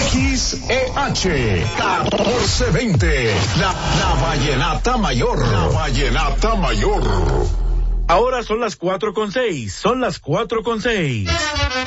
XEH 1420, la Vallenata Mayor. La Vallenata Mayor. Ahora son las 4:06.